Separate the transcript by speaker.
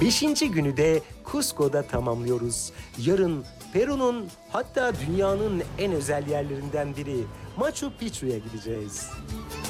Speaker 1: Beşinci günü de Cusco'da tamamlıyoruz. Yarın Peru'nun hatta dünyanın en özel yerlerinden biri Machu Picchu'ya gideceğiz.